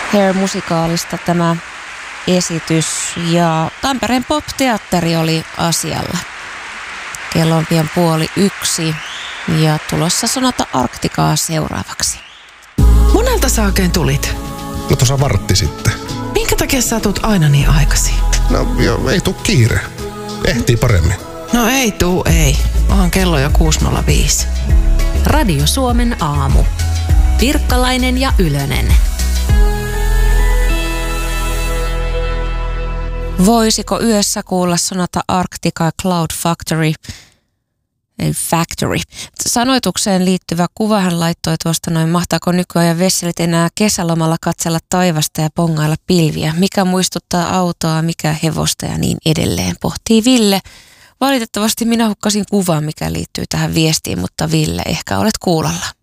Hair-musikaalista tämä esitys ja Tampereen Pop-teatteri oli asialla. Kello on pian 12:30 ja tulossa Sonata Arcticaa seuraavaksi. Monelta sä oikein tulit? No tuossa vartti sitten. Minkä takia sä tulet aina niin aikaisin? No joo, ei tuu kiire. Ehtii paremmin. No ei. Onhan kello jo 6.05. Radio Suomen aamu. Pirkkalainen ja Ylönen. Voisiko yössä kuulla Sonata Arctica ja Cloud Factory? Sanoitukseen liittyvä kuva hän laittoi tuosta noin, mahtaako nykyajan vesselit enää kesälomalla katsella taivasta ja pongailla pilviä? Mikä muistuttaa autoa, mikä hevosta ja niin edelleen, pohtii Ville. Valitettavasti minä hukkasin kuvan, mikä liittyy tähän viestiin, mutta Ville, ehkä olet kuulolla.